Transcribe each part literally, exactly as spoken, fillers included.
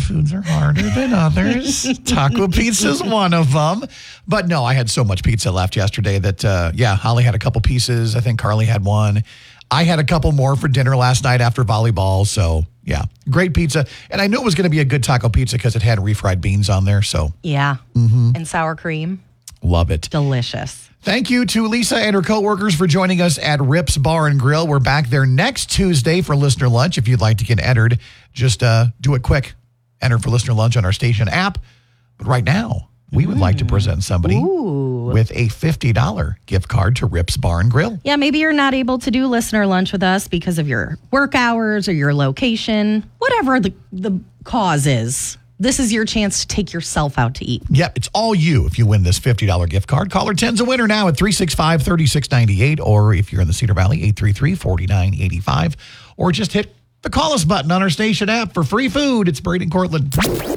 foods are harder than others. Taco pizza is one of them. But no, I had so much pizza left yesterday that, uh, yeah, Holly had a couple pieces. I think Carly had one. I had a couple more for dinner last night after volleyball. So, yeah, great pizza. And I knew it was going to be a good taco pizza because it had refried beans on there. So, yeah. Mm-hmm. And sour cream. Love it. Delicious. Thank you to Lisa and her coworkers for joining us at Rips Bar and Grill. We're back there next Tuesday for Listener Lunch. If you'd like to get entered, just uh, do it quick. Enter for Listener Lunch on our station app. But right now, we would mm. like to present somebody Ooh. with a fifty dollars gift card to Rips Bar and Grill. Yeah, maybe you're not able to do Listener Lunch with us because of your work hours or your location, whatever the, the cause is. This is your chance to take yourself out to eat. Yep, it's all you if you win this fifty dollars gift card. Caller ten's a winner now at three six five, three six nine eight, or if you're in the Cedar Valley, eight three three, four nine eight five, or just hit the Call Us button on our station app for free food. It's Braden Cortland.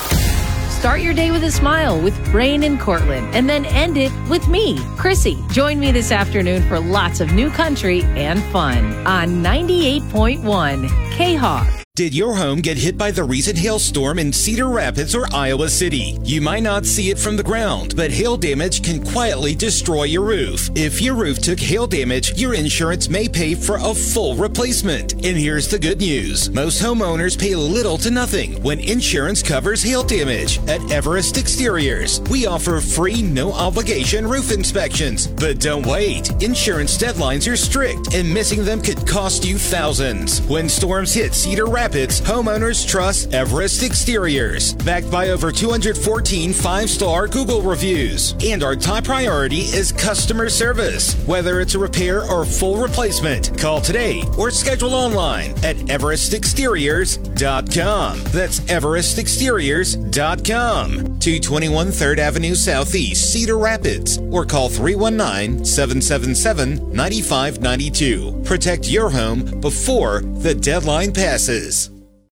Start your day with a smile with Brain and Cortland, and then end it with me, Chrissy. Join me this afternoon for lots of new country and fun on ninety-eight point one K-Hawk. Did your home get hit by the recent hailstorm in Cedar Rapids or Iowa City? You might not see it from the ground, but hail damage can quietly destroy your roof. If your roof took hail damage, your insurance may pay for a full replacement. And here's the good news. Most homeowners pay little to nothing when insurance covers hail damage. At Everest Exteriors, we offer free, no-obligation roof inspections. But don't wait. Insurance deadlines are strict, and missing them could cost you thousands. When storms hit Cedar Rapids, homeowners trust Everest Exteriors, backed by over two hundred fourteen five-star Google reviews. And our top priority is customer service. Whether it's a repair or full replacement, call today or schedule online at everest exteriors dot com. That's everest exteriors dot com. two twenty-one third Avenue Southeast, Cedar Rapids, or call three one nine, seven seven seven, nine five nine two. Protect your home before the deadline passes.